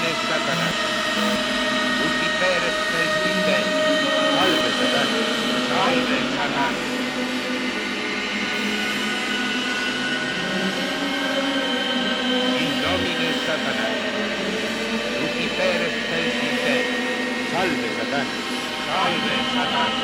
nomine Satanás. Lucifer excelsinde. Salve Satán. Salve Satán. In nomine Satanás. Lucifer excelsinde. Salve Satán. Salve Satán.